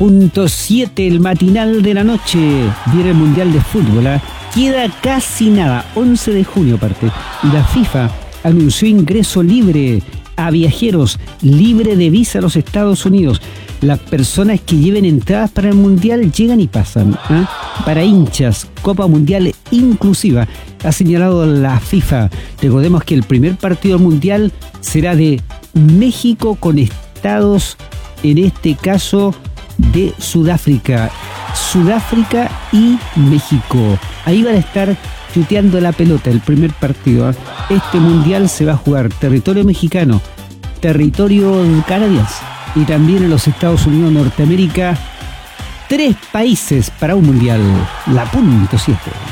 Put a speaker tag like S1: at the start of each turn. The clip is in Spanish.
S1: .7, el matinal de la noche. Viene el Mundial de Fútbol, ¿eh? Queda casi nada, 11 de junio aparte. Y la FIFA anunció ingreso libre a viajeros, libre de visa a los Estados Unidos. Las personas que lleven entradas para el Mundial llegan y pasan, ¿eh? Para hinchas, Copa Mundial inclusiva, ha señalado la FIFA. Recordemos que el primer partido mundial será de México con Estados, en este caso de Sudáfrica y México. Ahí van a estar chuteando la pelota el primer partido. Este mundial se va a jugar territorio mexicano, territorio canadiense y también en los Estados Unidos, Norteamérica. 3 países para un mundial. La .7.